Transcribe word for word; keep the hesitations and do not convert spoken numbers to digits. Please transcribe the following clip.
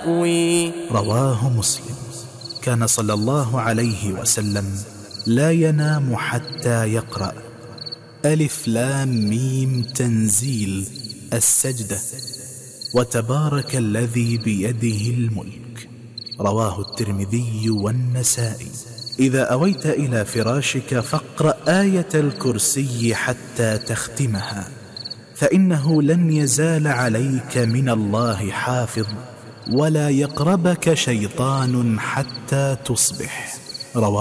مأوي. رواه مسلم. كان صلى الله عليه وسلم لا ينام حتى يقرأ ألف لام ميم تنزيل السجدة وتبارك الذي بيده الملك. رواه الترمذي والنسائي. إذا أويت إلى فراشك فاقرأ آية الكرسي حتى تختمها، فإنه لن يزال عليك من الله حافظ، ولا يقربك شيطان حتى تصبح. رواه